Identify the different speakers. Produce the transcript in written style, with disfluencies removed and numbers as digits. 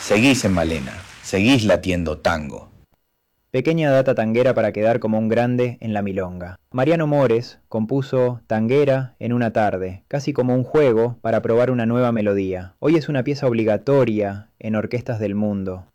Speaker 1: Seguís en Malena, seguís latiendo tango.
Speaker 2: Pequeña data tanguera para quedar como un grande en la milonga. Mariano Mores compuso Tanguera en una tarde, casi como un juego para probar una nueva melodía. Hoy es una pieza obligatoria en orquestas del mundo.